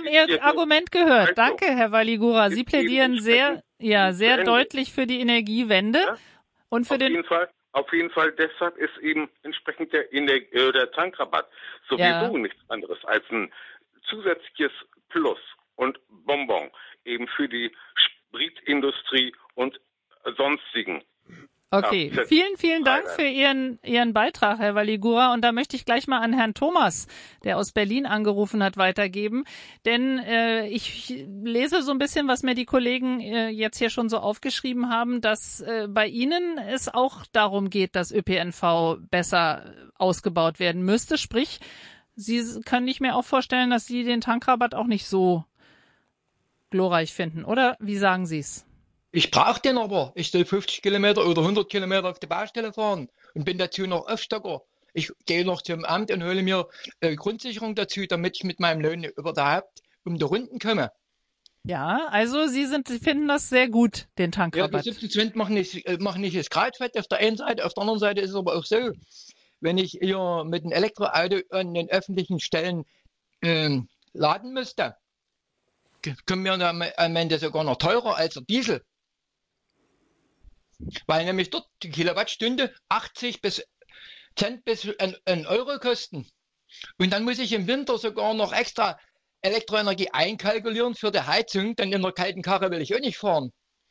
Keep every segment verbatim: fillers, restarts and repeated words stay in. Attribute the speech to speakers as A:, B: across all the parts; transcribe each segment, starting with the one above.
A: haben Ihr Argument gehört. Danke, Herr Valigura. Sie plädieren sehr, ja, sehr deutlich für die Energiewende
B: ja?
A: und für
B: auf
A: den...
B: Jeden Fall, auf jeden Fall, deshalb ist eben entsprechend der, Ener- äh, der Tankrabatt sowieso
A: Ja.
B: nichts anderes als ein zusätzliches Plus und Bonbon eben für die Spritindustrie und sonstigen.
A: Okay,
B: Ja,
A: vielen, vielen Dank für Ihren, Ihren Beitrag, Herr Valigura. Und da möchte ich gleich mal an Herrn Thomas, der aus Berlin angerufen hat, weitergeben. Denn äh, ich lese so ein bisschen, was mir die Kollegen äh, jetzt hier schon so aufgeschrieben haben, dass äh, bei Ihnen es auch darum geht, dass Ö P N V besser ausgebaut werden müsste. Sprich, Sie können nicht mehr auch vorstellen, dass Sie den Tankrabatt auch nicht so glorreich finden. Oder wie sagen Sie es?
C: Ich brauche den aber. Ich soll fünfzig Kilometer oder hundert Kilometer auf die Baustelle fahren und bin dazu noch Aufstocker. Ich gehe noch zum Amt und hole mir äh, Grundsicherung dazu, damit ich mit meinem Lohn überhaupt um die Runden komme.
A: Ja, also Sie sind, Sie finden das sehr gut, den Tankrabatt.
C: Ja, die siebzehn Cent machen nicht, äh, machen nicht das Krautfett auf der einen Seite, auf der anderen Seite ist es aber auch so, wenn ich hier mit einem Elektroauto an den öffentlichen Stellen ähm, laden müsste, kommen mir am Ende sogar noch teurer als der Diesel. Weil nämlich dort die Kilowattstunde achtzig bis Cent bis ein, ein Euro kosten. Und dann muss ich im Winter sogar noch extra Elektroenergie einkalkulieren für die Heizung, denn in der kalten Karre will ich auch nicht fahren.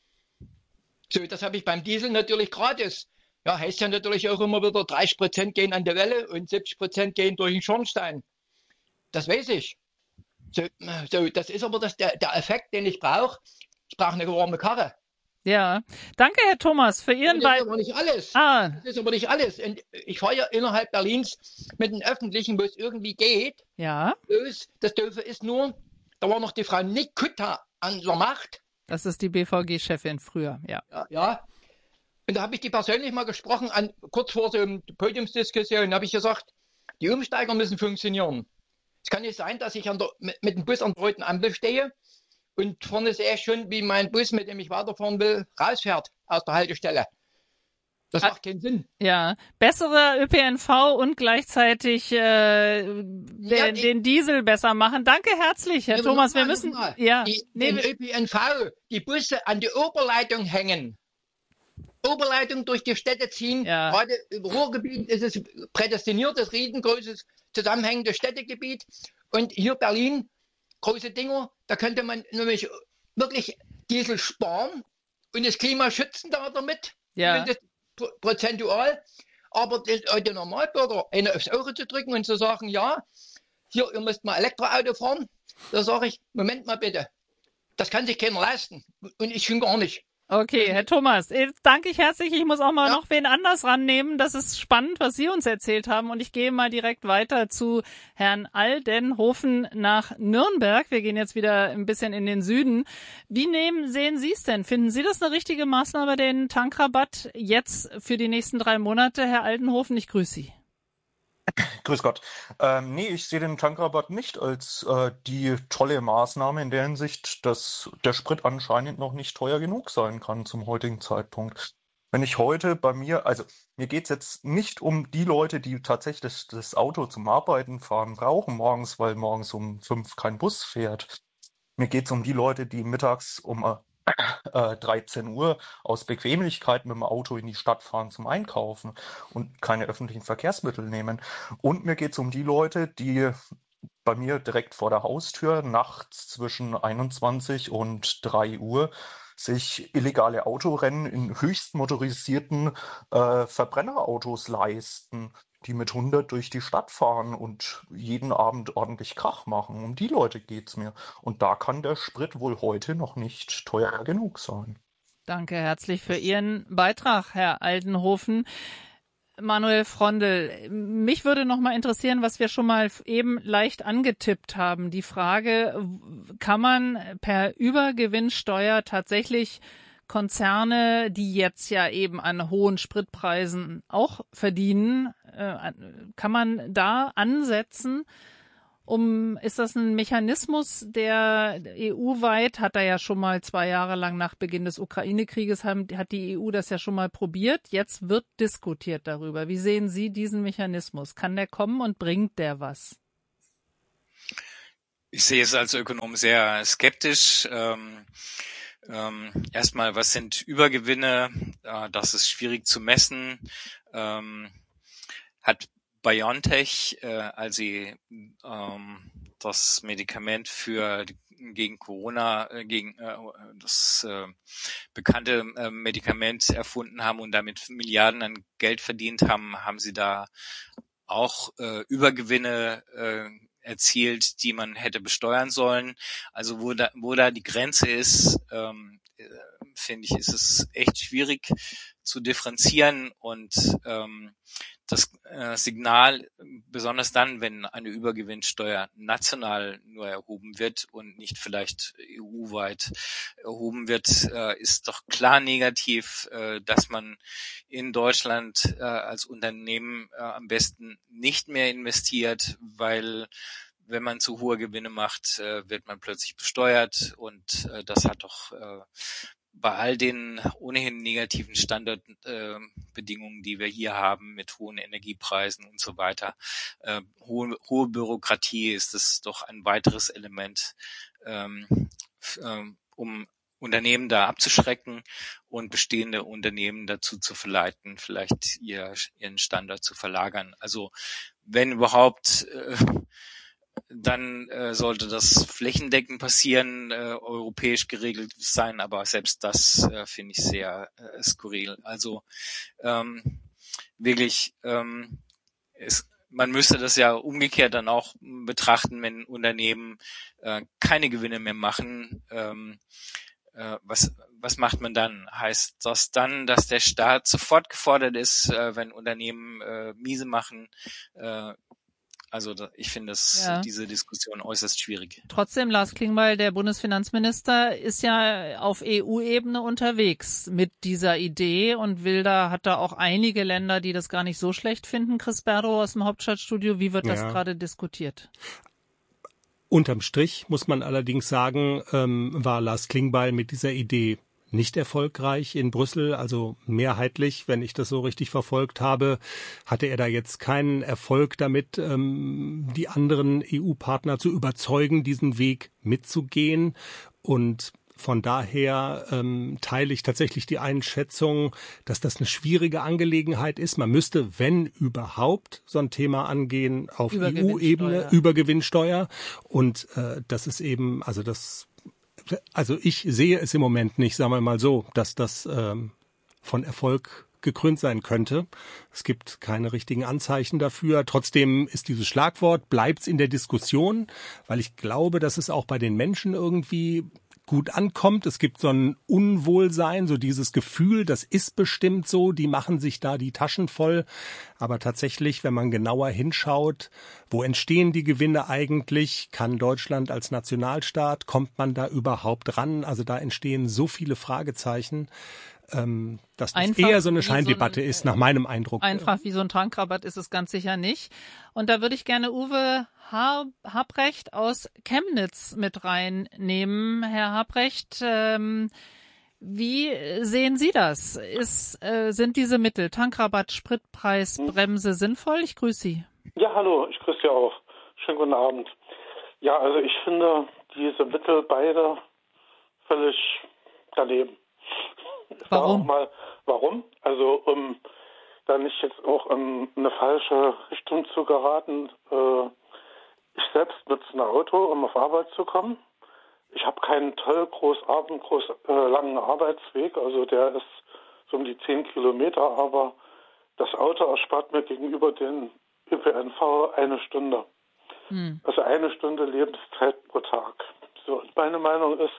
C: So, das habe ich beim Diesel natürlich gratis. Ja, heißt ja natürlich auch immer wieder, dreißig Prozent gehen an der Welle und siebzig Prozent gehen durch den Schornstein. Das weiß ich. So, so das ist aber das, der, der Effekt, den ich brauche. Ich brauche eine warme Karre.
A: Ja, danke, Herr Thomas, für Ihren
C: Beitrag. Das
A: Beitrag.
C: ist aber nicht alles.
A: Ah.
C: Das ist aber nicht alles. Und ich fahre ja innerhalb Berlins mit den Öffentlichen, wo es irgendwie geht.
A: Ja.
C: Bloß, das Doofe ist nur, da war noch die Frau Nick Kutta an der Macht.
A: Das ist die B V G-Chefin früher, ja.
C: Ja, ja. Und da habe ich die persönlich mal gesprochen, an, kurz vor so einer Podiumsdiskussion, habe ich gesagt, die Umsteiger müssen funktionieren. Es kann nicht sein, dass ich an der, mit, mit dem Bus an der roten Ampel stehe und vorne sehe ich schon, wie mein Bus, mit dem ich weiterfahren will, rausfährt aus der Haltestelle. Das macht keinen Sinn.
A: Ja, bessere Ö P N V und gleichzeitig äh, den,
C: Ja, die,
A: den Diesel besser machen. Danke herzlich, Herr
C: ja,
A: Thomas.
C: mal,
A: Wir müssen
C: mal.
A: ja
C: die,
A: nee,
C: den Ö P N V, die Busse an die Oberleitung hängen. Oberleitung durch die Städte ziehen.
A: Ja.
C: Gerade im Ruhrgebiet ist es prädestiniert, das riesengroßes zusammenhängendes Städtegebiet. Und hier Berlin, große Dinger, da könnte man nämlich wirklich Diesel sparen und das Klima schützen damit.
A: Ja.
C: Prozentual. Aber den, den Normalbürger eine aufs Auge zu drücken und zu sagen, ja, hier, ihr müsst mal Elektroauto fahren, da sage ich, Moment mal bitte, das kann sich keiner leisten. Und ich schon gar nicht.
A: Okay, Herr Thomas, jetzt danke ich herzlich. Ich muss auch mal
C: Ja.
A: noch wen anders rannehmen. Das ist spannend, was Sie uns erzählt haben. Und ich gehe mal direkt weiter zu Herrn Aldenhofen nach Nürnberg. Wir gehen jetzt wieder ein bisschen in den Süden. Wie nehmen, sehen Sie es denn? Finden Sie das eine richtige Maßnahme, den Tankrabatt jetzt für die nächsten drei Monate, Herr Aldenhofen? Ich grüße Sie.
D: Grüß Gott. Ähm, nee, ich sehe den Tankrabatt nicht als äh, die tolle Maßnahme in der Hinsicht, dass der Sprit anscheinend noch nicht teuer genug sein kann zum heutigen Zeitpunkt. Wenn ich heute bei mir, also mir geht's jetzt nicht um die Leute, die tatsächlich das Auto zum Arbeiten fahren brauchen morgens, weil morgens um fünf kein Bus fährt. Mir geht's um die Leute, die mittags um äh, äh, dreizehn Uhr aus Bequemlichkeit mit dem Auto in die Stadt fahren zum Einkaufen und keine öffentlichen Verkehrsmittel nehmen. Und mir geht's um die Leute, die bei mir direkt vor der Haustür nachts zwischen einundzwanzig und drei Uhr sich illegale Autorennen in höchst motorisierten äh, Verbrennerautos leisten, die mit hundert durch die Stadt fahren und jeden Abend ordentlich Krach machen. Um die Leute geht's mir. Und da kann der Sprit wohl heute noch nicht teuer genug sein.
A: Danke herzlich für Ihren Beitrag, Herr Aldenhofen. Manuel Frondel, mich würde noch mal interessieren, was wir schon mal eben leicht angetippt haben. Die Frage, kann man per Übergewinnsteuer tatsächlich Konzerne, die jetzt ja eben an hohen Spritpreisen auch verdienen, kann man da ansetzen? Um, ist das ein Mechanismus, der E U-weit, hat er ja schon mal zwei Jahre lang nach Beginn des Ukraine-Krieges, hat die E U das ja schon mal probiert. Jetzt wird diskutiert darüber. Wie sehen Sie diesen Mechanismus? Kann der kommen und bringt der was?
E: Ich sehe es als Ökonom sehr skeptisch. Ähm, ähm, erstmal, was sind Übergewinne? Äh, das ist schwierig zu messen. Ähm, hat BioNTech, äh, als sie ähm, das Medikament für gegen Corona, äh, gegen äh, das äh, bekannte äh, Medikament erfunden haben und damit Milliarden an Geld verdient haben, haben sie da auch äh, Übergewinne äh, erzielt, die man hätte besteuern sollen. Also wo da, wo da die Grenze ist, ähm, äh, finde ich, ist es echt schwierig zu differenzieren und ähm, das äh, Signal, besonders dann, wenn eine Übergewinnsteuer national nur erhoben wird und nicht vielleicht E U-weit erhoben wird, äh, ist doch klar negativ, äh, dass man in Deutschland äh, als Unternehmen äh, am besten nicht mehr investiert, weil wenn man zu hohe Gewinne macht, äh, wird man plötzlich besteuert und äh, das hat doch äh, bei all den ohnehin negativen Standardbedingungen, äh, die wir hier haben, mit hohen Energiepreisen und so weiter, äh, hohe, hohe Bürokratie, ist es doch ein weiteres Element, ähm, f- ähm, um Unternehmen da abzuschrecken und bestehende Unternehmen dazu zu verleiten, vielleicht ihr, ihren Standard zu verlagern. Also wenn überhaupt, äh, dann äh, sollte das flächendeckend passieren, äh, europäisch geregelt sein, aber selbst das äh, finde ich sehr äh, skurril. Also ähm, wirklich, ähm, es, man müsste das ja umgekehrt dann auch betrachten, wenn Unternehmen äh, keine Gewinne mehr machen. Ähm, äh, was, was macht man dann? Heißt das dann, dass der Staat sofort gefordert ist, äh, wenn Unternehmen äh, miese machen? Äh, Also da, ich finde das,
A: Ja.
E: diese Diskussion äußerst schwierig.
A: Trotzdem, Lars Klingbeil, der Bundesfinanzminister, ist ja auf E U-Ebene unterwegs mit dieser Idee und will da, hat da auch einige Länder, die das gar nicht so schlecht finden. Chris Berdow aus dem Hauptstadtstudio, wie wird das
F: Ja.
A: gerade diskutiert?
F: Unterm Strich muss man allerdings sagen, ähm, war Lars Klingbeil mit dieser Idee nicht erfolgreich in Brüssel, also mehrheitlich, wenn ich das so richtig verfolgt habe, hatte er da jetzt keinen Erfolg damit, ähm, die anderen E U-Partner zu überzeugen, diesen Weg mitzugehen. Und von daher ähm, teile ich tatsächlich die Einschätzung, dass das eine schwierige Angelegenheit ist. Man müsste, wenn überhaupt, so ein Thema angehen auf E U-Ebene, Übergewinnsteuer. Und äh, das ist eben, also das Also ich sehe es im Moment nicht, sagen wir mal so, dass das ähm, von Erfolg gekrönt sein könnte. Es gibt keine richtigen Anzeichen dafür. Trotzdem ist dieses Schlagwort, bleibt's in der Diskussion, weil ich glaube, dass es auch bei den Menschen irgendwie gut ankommt. Es gibt so ein Unwohlsein, so dieses Gefühl, das ist bestimmt so, die machen sich da die Taschen voll. Aber tatsächlich, wenn man genauer hinschaut, wo entstehen die Gewinne eigentlich? Kann Deutschland als Nationalstaat, kommt man da überhaupt ran? Also da entstehen so viele Fragezeichen, ähm, dass das
A: Einfach
F: eher so eine
A: wie
F: Scheindebatte
A: so ein,
F: ist, nach meinem Eindruck.
A: Einfach wie so ein Tankrabatt ist es ganz sicher nicht. Und da würde ich gerne Uwe Har- Habrecht aus Chemnitz mit reinnehmen. Herr Habrecht, ähm, wie sehen Sie das? Ist, äh, sind diese Mittel, Tankrabatt, Spritpreis, Bremse sinnvoll? Ich grüße Sie.
G: Ja, hallo, ich grüße Sie auch. Schönen guten Abend. Ja, also ich finde diese Mittel beide völlig daneben. Ich sage auch mal, warum? Also um da nicht jetzt auch in eine falsche Richtung zu geraten. Äh, ich selbst nutze ein Auto, um auf Arbeit zu kommen. Ich habe keinen toll groß, groß äh, langen Arbeitsweg, also der ist so um die zehn Kilometer, aber das Auto erspart mir gegenüber den Ö P N V eine Stunde. Hm. Also eine Stunde Lebenszeit pro Tag. So, und meine Meinung ist,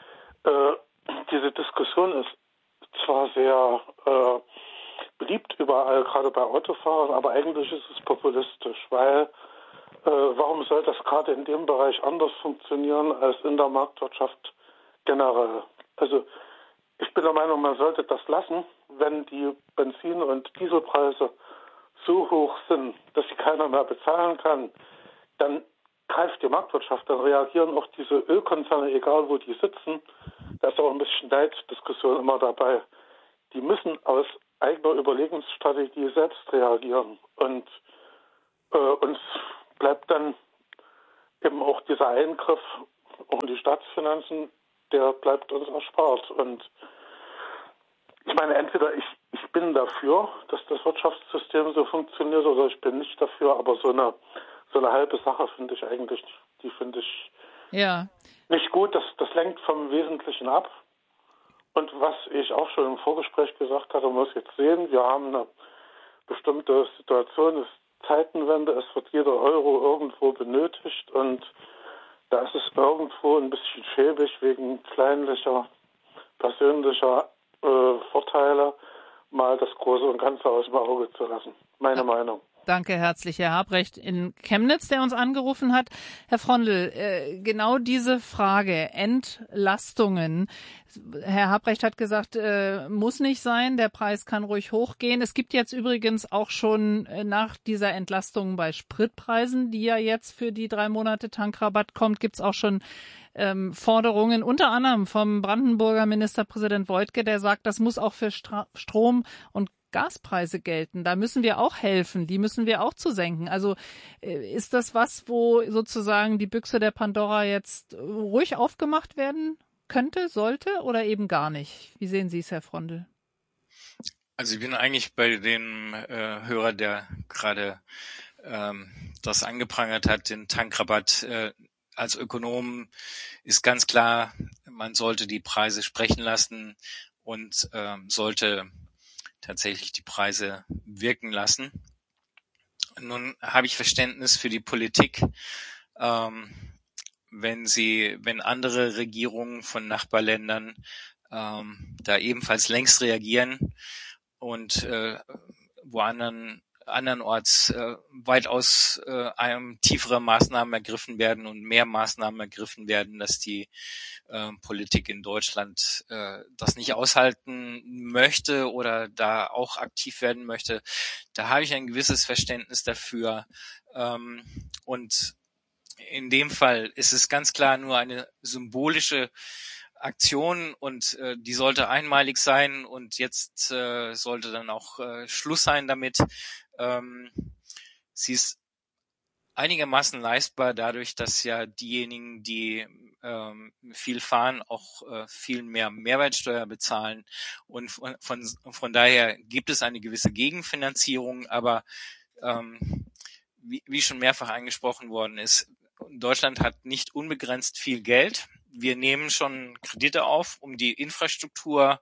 G: äh, diese Diskussion ist zwar sehr äh, beliebt überall, gerade bei Autofahrern, aber eigentlich ist es populistisch, weil äh, warum soll das gerade in dem Bereich anders funktionieren als in der Marktwirtschaft generell? Also ich bin der Meinung, man sollte das lassen, wenn die Benzin- und Dieselpreise so hoch sind, dass sie keiner mehr bezahlen kann, dann greift die Marktwirtschaft, dann reagieren auch diese Ölkonzerne, egal wo die sitzen. Da ist auch ein bisschen Neiddiskussion immer dabei. Die müssen aus eigener Überlegungsstrategie selbst reagieren. Und äh, uns bleibt dann eben auch dieser Eingriff auch in die Staatsfinanzen, der bleibt uns erspart. Und ich meine, entweder ich, ich bin dafür, dass das Wirtschaftssystem so funktioniert, oder ich bin nicht dafür, aber so eine, so eine halbe Sache finde ich eigentlich, die finde ich
A: ja.
G: nicht gut. Das, das lenkt vom Wesentlichen ab. Und was ich auch schon im Vorgespräch gesagt hatte, man muss jetzt sehen, wir haben eine bestimmte Situation, es ist Zeitenwende, es wird jeder Euro irgendwo benötigt und da ist es irgendwo ein bisschen schäbig, wegen kleinlicher, persönlicher äh, Vorteile mal das Große und Ganze aus dem Auge zu lassen. Meine ja. Meinung.
A: Danke herzlich, Herr Habrecht in Chemnitz, der uns angerufen hat. Herr Frondl, äh, genau diese Frage, Entlastungen. Herr Habrecht hat gesagt, äh, muss nicht sein, der Preis kann ruhig hochgehen. Es gibt jetzt übrigens auch schon äh, nach dieser Entlastung bei Spritpreisen, die ja jetzt für die drei Monate Tankrabatt kommt, gibt's auch schon ähm, Forderungen, unter anderem vom Brandenburger Ministerpräsident Woidke, der sagt, das muss auch für Stra- Strom und Gaspreise gelten. Da müssen wir auch helfen. Die müssen wir auch zu senken. Also äh, ist das was, wo sozusagen die Büchse der Pandora jetzt ruhig aufgemacht werden könnte, sollte oder eben gar nicht? Wie sehen Sie es, Herr Frondl?
E: Also ich bin eigentlich bei dem äh, Hörer, der gerade ähm, das angeprangert hat, den Tankrabatt. Äh, als Ökonom ist ganz klar, man sollte die Preise sprechen lassen und äh, sollte tatsächlich die Preise wirken lassen. Nun habe ich Verständnis für die Politik, ähm, wenn sie, wenn andere Regierungen von Nachbarländern ähm, da ebenfalls längst reagieren und äh, wo anderen andernorts äh, weitaus äh, einem tiefere Maßnahmen ergriffen werden und mehr Maßnahmen ergriffen werden, dass die äh, Politik in Deutschland äh, das nicht aushalten möchte oder da auch aktiv werden möchte. Da habe ich ein gewisses Verständnis dafür. Ähm, und in dem Fall ist es ganz klar nur eine symbolische Aktion und äh, die sollte einmalig sein und jetzt äh, sollte dann auch äh, Schluss sein damit. Ähm, sie ist einigermaßen leistbar dadurch, dass ja diejenigen, die ähm, viel fahren, auch äh, viel mehr Mehrwertsteuer bezahlen und von, von, von daher gibt es eine gewisse Gegenfinanzierung, aber ähm, wie, wie schon mehrfach angesprochen worden ist, Deutschland hat nicht unbegrenzt viel Geld. Wir nehmen schon Kredite auf, um die Infrastruktur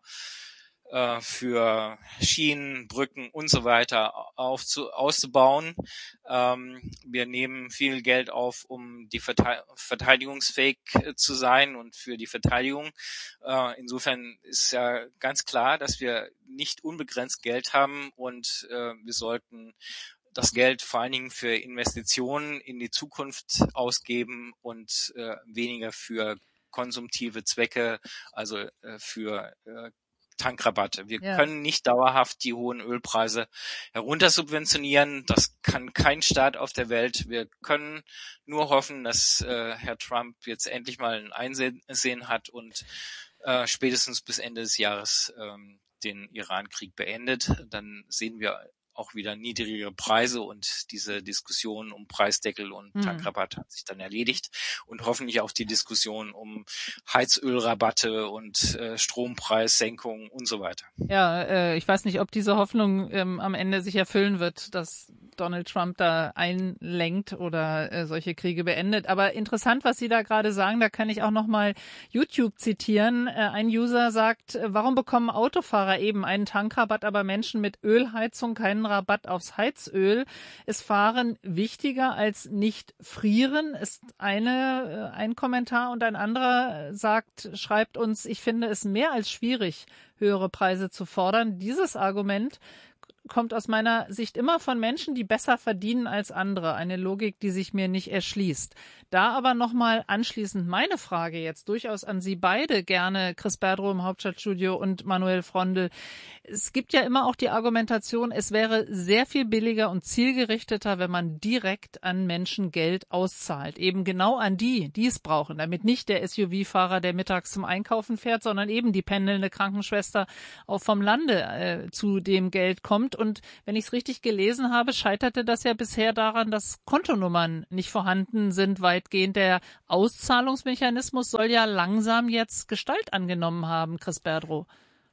E: äh, für Schienen, Brücken und so weiter aufzu- auszubauen. Ähm, wir nehmen viel Geld auf, um die Verte- verteidigungsfähig äh, zu sein und für die Verteidigung. Äh, insofern ist ja ganz klar, dass wir nicht unbegrenzt Geld haben und äh, wir sollten das Geld vor allen Dingen für Investitionen in die Zukunft ausgeben und äh, weniger für konsumtive Zwecke, also äh, für äh, Tankrabatte. Wir ja. können nicht dauerhaft die hohen Ölpreise heruntersubventionieren. Das kann kein Staat auf der Welt. Wir können nur hoffen, dass äh, Herr Trump jetzt endlich mal ein Einsehen hat und äh, spätestens bis Ende des Jahres ähm, den Iran-Krieg beendet. Dann sehen wir auch wieder niedrigere Preise und diese Diskussion um Preisdeckel und mhm. Tankrabatt hat sich dann erledigt und hoffentlich auch die Diskussion um Heizölrabatte und äh, Strompreissenkungen und so weiter.
A: Ja, äh, ich weiß nicht, ob diese Hoffnung ähm, am Ende sich erfüllen wird, dass Donald Trump da einlenkt oder äh, solche Kriege beendet. Aber interessant, was Sie da gerade sagen, da kann ich auch nochmal YouTube zitieren. Äh, ein User sagt, äh, warum bekommen Autofahrer eben einen Tankrabatt, aber Menschen mit Ölheizung keinen Rabatt aufs Heizöl? Ist Fahren wichtiger als nicht frieren? Ist eine, äh, ein Kommentar und ein anderer sagt, schreibt uns, ich finde es mehr als schwierig, höhere Preise zu fordern. Dieses Argument kommt aus meiner Sicht immer von Menschen, die besser verdienen als andere. Eine Logik, die sich mir nicht erschließt. Da aber nochmal anschließend meine Frage jetzt durchaus an Sie beide, gerne Chris Berdrow im Hauptstadtstudio und Manuel Frondl. Es gibt ja immer auch die Argumentation, es wäre sehr viel billiger und zielgerichteter, wenn man direkt an Menschen Geld auszahlt. Eben genau an die, die es brauchen. Damit nicht der S U V-Fahrer, der mittags zum Einkaufen fährt, sondern eben die pendelnde Krankenschwester auch vom Lande äh, zu dem Geld kommt. wird. Und wenn ich es richtig gelesen habe, scheiterte das ja bisher daran, dass Kontonummern nicht vorhanden sind weitgehend. Der Auszahlungsmechanismus soll ja langsam jetzt Gestalt angenommen haben, Chris Berdrow.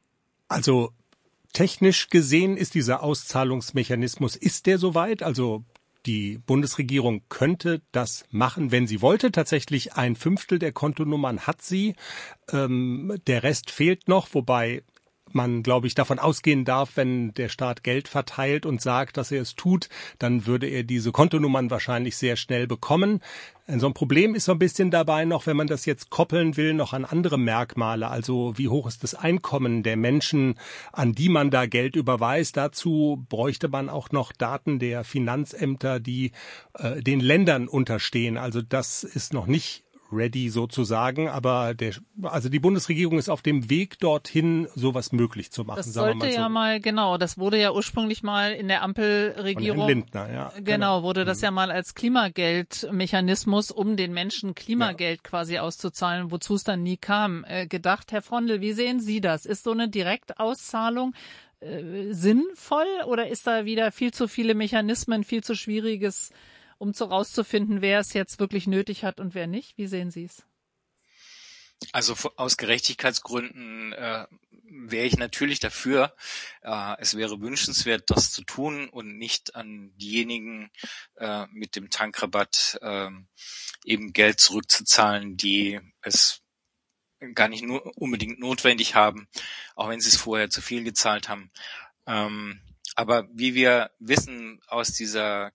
F: Also technisch gesehen ist dieser Auszahlungsmechanismus, ist der soweit? Also die Bundesregierung könnte das machen, wenn sie wollte. Tatsächlich ein Fünftel der Kontonummern hat sie. Ähm, der Rest fehlt noch, wobei man, glaube ich, davon ausgehen darf, wenn der Staat Geld verteilt und sagt, dass er es tut, dann würde er diese Kontonummern wahrscheinlich sehr schnell bekommen. So ein Problem ist so ein bisschen dabei noch, wenn man das jetzt koppeln will, noch an andere Merkmale. Also wie hoch ist das Einkommen der Menschen, an die man da Geld überweist. Dazu bräuchte man auch noch Daten der Finanzämter, die äh, den Ländern unterstehen. Also das ist noch nicht ready sozusagen, aber der, also die Bundesregierung ist auf dem Weg dorthin, sowas möglich zu machen.
A: Das
F: sagen wir
A: sollte
F: mal so.
A: ja mal, genau, das wurde ja ursprünglich mal in der Ampelregierung,
F: Von Herrn Lindner, ja,
A: genau,
F: genau,
A: wurde das
F: mhm.
A: ja mal als Klimageldmechanismus, um den Menschen Klimageld ja. quasi auszuzahlen, wozu es dann nie kam, äh, gedacht. Herr Frondl, wie sehen Sie das? Ist so eine Direktauszahlung äh, sinnvoll oder ist da wieder viel zu viele Mechanismen, viel zu schwieriges, um so rauszufinden, wer es jetzt wirklich nötig hat und wer nicht? Wie sehen Sie es?
E: Also aus Gerechtigkeitsgründen äh, wäre ich natürlich dafür. Äh, es wäre wünschenswert, das zu tun und nicht an diejenigen äh, mit dem Tankrabatt äh, eben Geld zurückzuzahlen, die es gar nicht nur unbedingt notwendig haben, auch wenn sie es vorher zu viel gezahlt haben. Ähm, Aber wie wir wissen aus dieser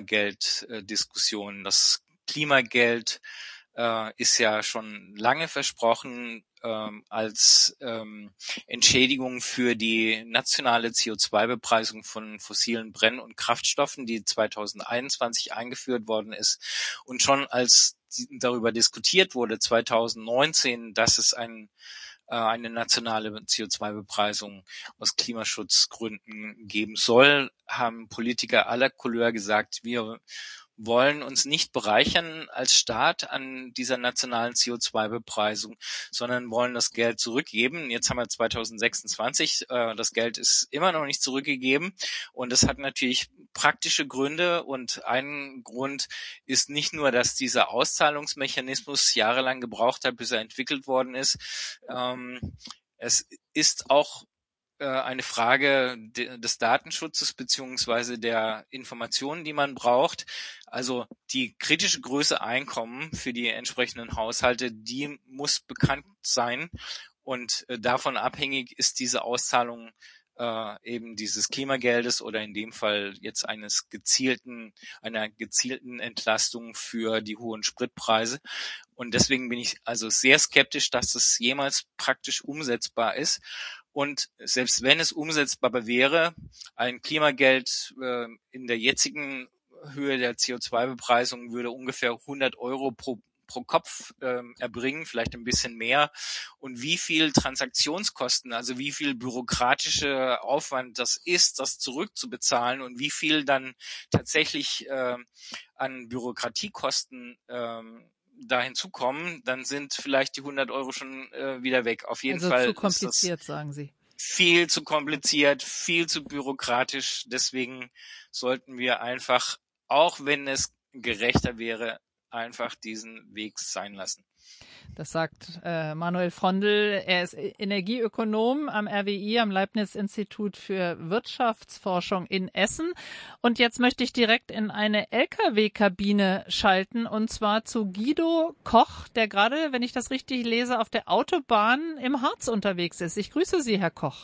E: Klimageld-Diskussion, das Klimageld äh, ist ja schon lange versprochen ähm, als ähm, Entschädigung für die nationale C O zwei Bepreisung von fossilen Brenn- und Kraftstoffen, die zwanzig einundzwanzig eingeführt worden ist. Und schon als darüber diskutiert wurde, zwanzig neunzehn, dass es ein eine nationale C O zwei Bepreisung aus Klimaschutzgründen geben soll, haben Politiker aller Couleur gesagt, wir wollen uns nicht bereichern als Staat an dieser nationalen C O zwei Bepreisung, sondern wollen das Geld zurückgeben. Jetzt haben wir zwanzig sechsundzwanzig, äh, das Geld ist immer noch nicht zurückgegeben und das hat natürlich praktische Gründe und ein Grund ist nicht nur, dass dieser Auszahlungsmechanismus jahrelang gebraucht hat, bis er entwickelt worden ist. Ähm, es ist auch eine Frage des Datenschutzes beziehungsweise der Informationen, die man braucht. Also die kritische Größe Einkommen für die entsprechenden Haushalte, die muss bekannt sein und davon abhängig ist diese Auszahlung äh, eben dieses Klimageldes oder in dem Fall jetzt eines gezielten, einer gezielten Entlastung für die hohen Spritpreise. Und deswegen bin ich also sehr skeptisch, dass es jemals praktisch umsetzbar ist. Und selbst wenn es umsetzbar wäre, ein Klimageld äh, in der jetzigen Höhe der C O zwei Bepreisung würde ungefähr hundert Euro pro, pro Kopf äh, erbringen, vielleicht ein bisschen mehr. Und wie viel Transaktionskosten, also wie viel bürokratischer Aufwand das ist, das zurückzubezahlen und wie viel dann tatsächlich äh, an Bürokratiekosten äh, da hinzukommen, dann sind vielleicht die hundert Euro schon äh, wieder weg. Auf jeden
A: also
E: Fall
A: zu kompliziert,
E: ist das
A: sagen Sie.
E: Viel zu kompliziert, viel zu bürokratisch. Deswegen sollten wir einfach, auch wenn es gerechter wäre, einfach diesen Weg sein lassen.
A: Das sagt äh, Manuel Frondl. Er ist Energieökonom am R W I, am Leibniz-Institut für Wirtschaftsforschung in Essen. Und jetzt möchte ich direkt in eine L K W-Kabine schalten, und zwar zu Guido Koch, der gerade, wenn ich das richtig lese, auf der Autobahn im Harz unterwegs ist. Ich grüße Sie, Herr Koch.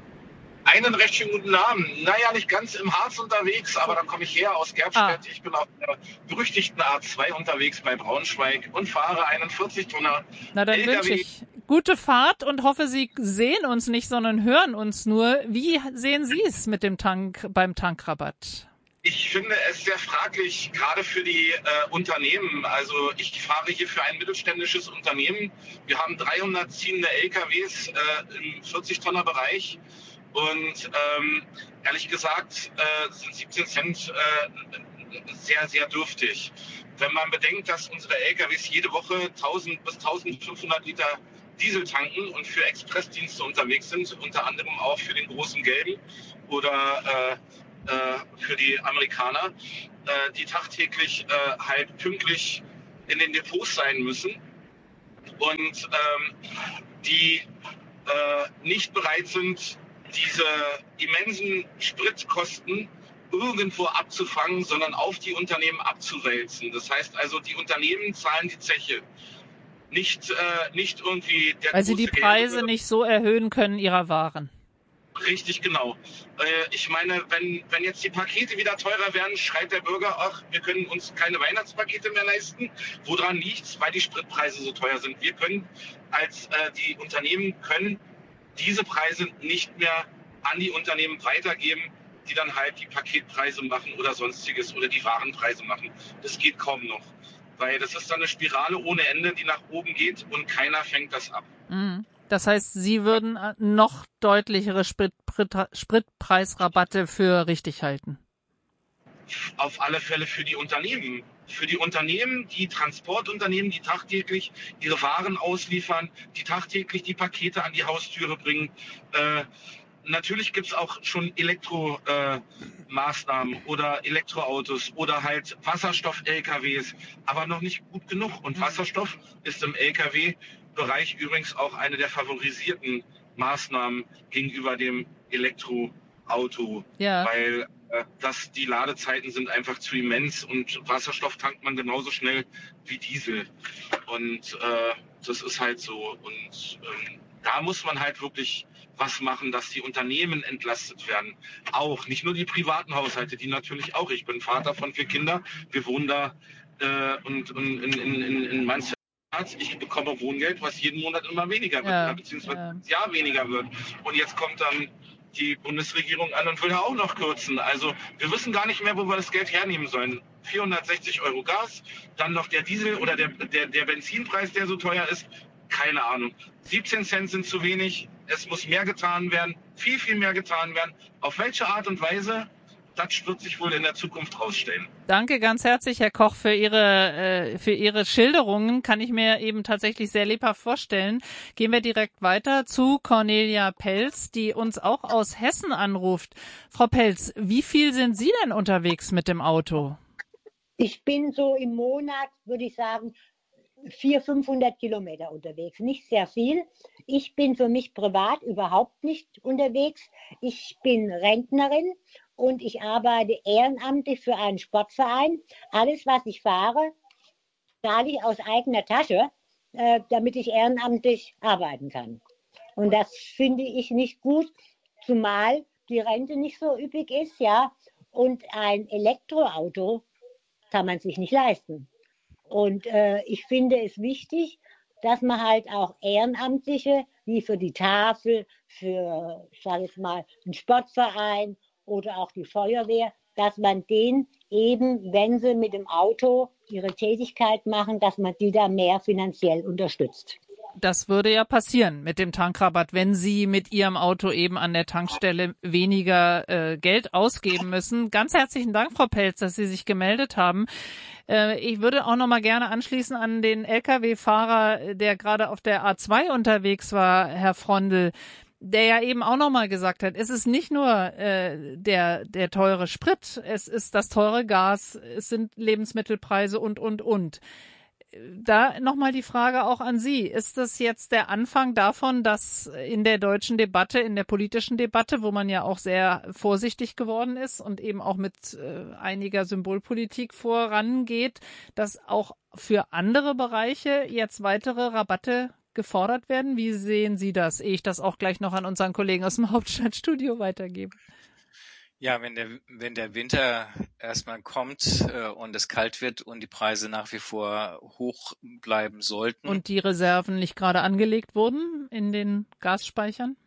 H: Einen recht schönen guten Abend. Naja, nicht ganz im Harz unterwegs, aber da komme ich her aus Gerbstedt. Ah. Ich bin auf der berüchtigten A zwei unterwegs bei Braunschweig und fahre einen vierzig Tonner
A: Na, dann
H: L K W.
A: wünsche ich gute Fahrt und hoffe, Sie sehen uns nicht, sondern hören uns nur. Wie sehen Sie es mit dem Tank beim Tankrabatt?
H: Ich finde es sehr fraglich, gerade für die äh, Unternehmen. Also ich fahre hier für ein mittelständisches Unternehmen. Wir haben dreihundert ziehende L K Ws äh, im vierzig Tonner Bereich. Und ähm, ehrlich gesagt äh, sind siebzehn Cent äh, sehr, sehr dürftig. Wenn man bedenkt, dass unsere L K Ws jede Woche tausend bis eintausendfünfhundert Liter Diesel tanken und für Expressdienste unterwegs sind, unter anderem auch für den großen Gelben oder äh, äh, für die Amerikaner, äh, die tagtäglich äh, halt pünktlich in den Depots sein müssen und ähm, die äh, nicht bereit sind, diese immensen Spritkosten irgendwo abzufangen, sondern auf die Unternehmen abzuwälzen. Das heißt also, die Unternehmen zahlen die Zeche. Nicht, äh, nicht irgendwie der
A: Weil sie die Preise
H: Gelbe.
A: nicht so erhöhen können ihrer Waren.
H: Richtig, genau. Äh, ich meine, wenn, wenn jetzt die Pakete wieder teurer werden, schreit der Bürger, ach, wir können uns keine Weihnachtspakete mehr leisten. Woran liegt's? Weil die Spritpreise so teuer sind. Wir können als äh, die Unternehmen können diese Preise nicht mehr an die Unternehmen weitergeben, die dann halt die Paketpreise machen oder sonstiges oder die Warenpreise machen. Das geht kaum noch. Weil das ist dann eine Spirale ohne Ende, die nach oben geht und keiner fängt das ab.
A: Das heißt, Sie würden noch deutlichere Sprit, Spritpreisrabatte für richtig halten?
H: Auf alle Fälle für die Unternehmen. Für die Unternehmen, die Transportunternehmen, die tagtäglich ihre Waren ausliefern, die tagtäglich die Pakete an die Haustüre bringen. Äh, Natürlich gibt es auch schon Elektromaßnahmen äh, oder Elektroautos oder halt Wasserstoff-L K Ws, aber noch nicht gut genug. Und Wasserstoff ist im L K W-Bereich übrigens auch eine der favorisierten Maßnahmen gegenüber dem Elektroauto,
A: ja.
H: weil äh, das, die Ladezeiten sind einfach zu immens und Wasserstoff tankt man genauso schnell wie Diesel. Und äh, das ist halt so. Und ähm, da muss man halt wirklich was machen, dass die Unternehmen entlastet werden. Auch, nicht nur die privaten Haushalte, die natürlich auch. Ich bin Vater von vier Kindern. Wir wohnen da äh, und, und in, in, in, in Mansfeld. Ich bekomme Wohngeld, was jeden Monat immer weniger wird,
A: ja,
H: oder beziehungsweise
A: ja.
H: das Jahr weniger wird. Und jetzt kommt dann die Bundesregierung an und will da auch noch kürzen. Also wir wissen gar nicht mehr, wo wir das Geld hernehmen sollen. vierhundertsechzig Euro Gas, dann noch der Diesel oder der, der, der Benzinpreis, der so teuer ist. Keine Ahnung. siebzehn Cent sind zu wenig. Es muss mehr getan werden. Viel, viel mehr getan werden. Auf welche Art und Weise, das wird sich wohl in der Zukunft rausstellen.
A: Danke ganz herzlich, Herr Koch, für Ihre, äh, für Ihre Schilderungen. Kann ich mir eben tatsächlich sehr lebhaft vorstellen. Gehen wir direkt weiter zu Cornelia Pelz, die uns auch aus Hessen anruft. Frau Pelz, wie viel sind Sie denn unterwegs mit dem Auto?
I: Ich bin so im Monat, würde ich sagen, vierhundert, fünfhundert Kilometer unterwegs. Nicht sehr viel. Ich bin für mich privat überhaupt nicht unterwegs. Ich bin Rentnerin und ich arbeite ehrenamtlich für einen Sportverein. Alles, was ich fahre, zahle ich aus eigener Tasche, äh, damit ich ehrenamtlich arbeiten kann. Und das finde ich nicht gut, zumal die Rente nicht so üppig ist, ja. Und ein Elektroauto kann man sich nicht leisten. Und äh, ich finde es wichtig, dass man halt auch Ehrenamtliche, wie für die Tafel, für, ich sage jetzt mal, einen Sportverein oder auch die Feuerwehr, dass man denen eben, wenn sie mit dem Auto ihre Tätigkeit machen, dass man die da mehr finanziell unterstützt.
A: Das würde ja passieren mit dem Tankrabatt, wenn Sie mit Ihrem Auto eben an der Tankstelle weniger äh, Geld ausgeben müssen. Ganz herzlichen Dank, Frau Pelz, dass Sie sich gemeldet haben. Äh, ich würde auch noch mal gerne anschließen an den L K W-Fahrer, der gerade auf der A zwei unterwegs war, Herr Frondel, der ja eben auch noch mal gesagt hat, es ist nicht nur äh, der der teure Sprit, es ist das teure Gas, es sind Lebensmittelpreise und, und, und. Da nochmal die Frage auch an Sie. Ist das jetzt der Anfang davon, dass in der deutschen Debatte, in der politischen Debatte, wo man ja auch sehr vorsichtig geworden ist und eben auch mit äh, einiger Symbolpolitik vorangeht, dass auch für andere Bereiche jetzt weitere Rabatte gefordert werden? Wie sehen Sie das, ehe ich das auch gleich noch an unseren Kollegen aus dem Hauptstadtstudio weitergebe?
E: Ja, wenn der, wenn der Winter erstmal kommt äh, und es kalt wird und die Preise nach wie vor hoch bleiben sollten.
A: Und die Reserven nicht gerade angelegt wurden in den Gasspeichern?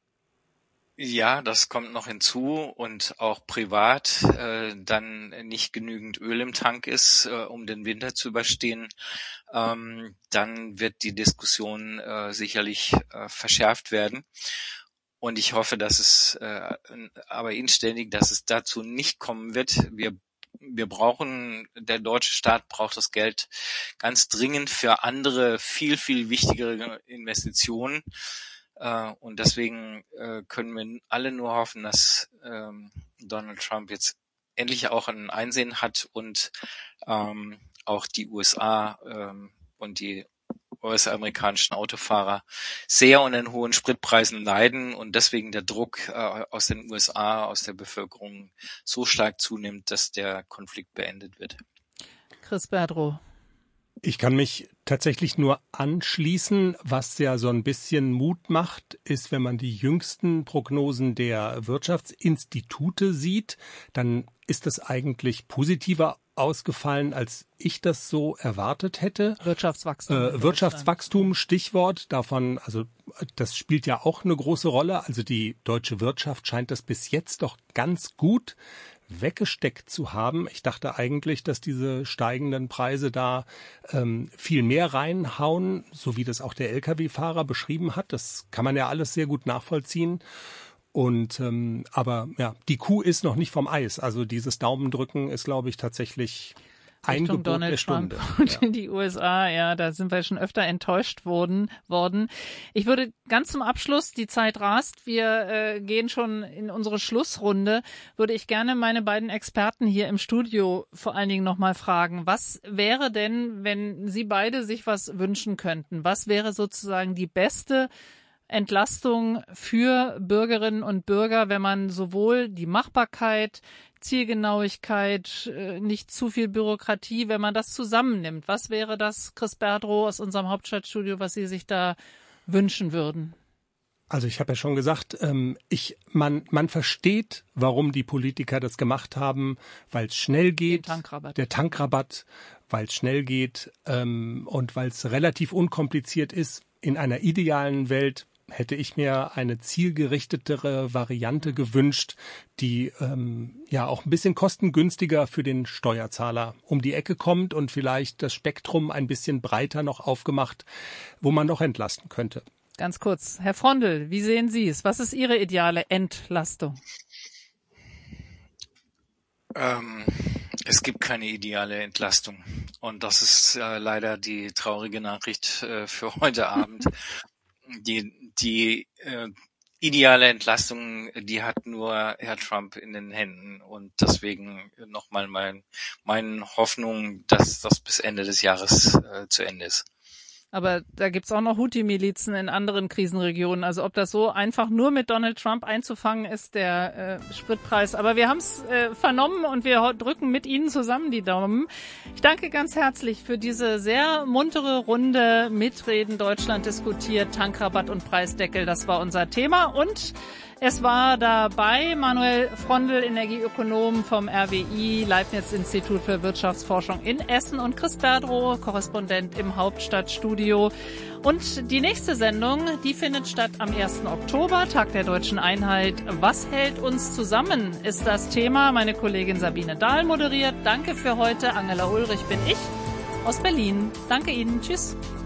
E: Ja, das kommt noch hinzu und auch privat äh, dann nicht genügend Öl im Tank ist, äh, um den Winter zu überstehen, ähm, dann wird die Diskussion äh, sicherlich äh, verschärft werden. Und ich hoffe, dass es äh, aber inständig, dass es dazu nicht kommen wird. Wir wir brauchen, der deutsche Staat braucht das Geld ganz dringend für andere, viel, viel wichtigere Investitionen. Uh, und deswegen uh, können wir alle nur hoffen, dass ähm, Donald Trump jetzt endlich auch ein Einsehen hat und ähm, auch die U S A ähm, und die U S-amerikanischen Autofahrer sehr unter den hohen Spritpreisen leiden und deswegen der Druck äh, aus den U S A, aus der Bevölkerung so stark zunimmt, dass der Konflikt beendet wird.
A: Chris Berdrow.
F: Ich kann mich tatsächlich nur anschließen. Was ja so ein bisschen Mut macht, ist, wenn man die jüngsten Prognosen der Wirtschaftsinstitute sieht, dann ist das eigentlich positiver ausgefallen, als ich das so erwartet hätte.
A: Wirtschaftswachstum.
F: Äh, Wirtschaftswachstum, Stichwort davon, also das spielt ja auch eine große Rolle. Also die deutsche Wirtschaft scheint das bis jetzt doch ganz gut weggesteckt zu haben. Ich dachte eigentlich, dass diese steigenden Preise da ähm, viel mehr reinhauen, so wie das auch der L K W-Fahrer beschrieben hat. Das kann man ja alles sehr gut nachvollziehen. Und ähm, aber ja, die Kuh ist noch nicht vom Eis. Also dieses Daumendrücken ist, glaube ich, tatsächlich ein Gebot
A: Donald
F: der Stunde.
A: Trump und
F: ja.
A: in die U S A, ja, da sind wir schon öfter enttäuscht worden. worden. Ich würde ganz zum Abschluss, die Zeit rast, wir äh, gehen schon in unsere Schlussrunde, würde ich gerne meine beiden Experten hier im Studio vor allen Dingen nochmal fragen, was wäre denn, wenn Sie beide sich was wünschen könnten? Was wäre sozusagen die beste Entlastung für Bürgerinnen und Bürger, wenn man sowohl die Machbarkeit, Zielgenauigkeit, nicht zu viel Bürokratie, wenn man das zusammennimmt. Was wäre das, Chris Berdrow aus unserem Hauptstadtstudio, was Sie sich da wünschen würden?
F: Also ich habe ja schon gesagt, ähm, ich, man, man versteht, warum die Politiker das gemacht haben, weil es schnell geht,
A: Tankrabatt.
F: der Tankrabatt, weil es schnell geht ähm, und weil es relativ unkompliziert ist. In einer idealen Welt hätte ich mir eine zielgerichtetere Variante gewünscht, die ähm, ja auch ein bisschen kostengünstiger für den Steuerzahler um die Ecke kommt und vielleicht das Spektrum ein bisschen breiter noch aufgemacht, wo man noch entlasten könnte.
A: Ganz kurz, Herr Frondl, wie sehen Sie es? Was ist Ihre ideale Entlastung?
E: Ähm, es gibt keine ideale Entlastung und das ist äh, leider die traurige Nachricht äh, für heute Abend. Die, die äh, ideale Entlastung, die hat nur Herr Trump in den Händen und deswegen nochmal mein, meine Hoffnung, dass das bis Ende des Jahres äh, zu Ende ist.
A: Aber da gibt's auch noch Houthi-Milizen in anderen Krisenregionen. Also ob das so einfach nur mit Donald Trump einzufangen ist, der äh, Spritpreis. Aber wir haben's äh, vernommen und wir drücken mit Ihnen zusammen die Daumen. Ich danke ganz herzlich für diese sehr muntere Runde. Mitreden Deutschland diskutiert, Tankrabatt und Preisdeckel, das war unser Thema. Und es war dabei Manuel Frondl, Energieökonom vom R W I, Leibniz-Institut für Wirtschaftsforschung in Essen und Chris Berdrow, Korrespondent im Hauptstadtstudio. Und die nächste Sendung, die findet statt am ersten Oktober, Tag der Deutschen Einheit. Was hält uns zusammen, ist das Thema. Meine Kollegin Sabine Dahl moderiert. Danke für heute. Angela Ulrich bin ich aus Berlin. Danke Ihnen. Tschüss.